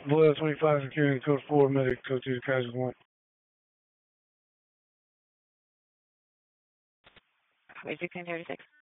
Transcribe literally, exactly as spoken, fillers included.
Loyal twenty-five, securing code four, medic, code two, casual one. Wait, sixteen thirty-six.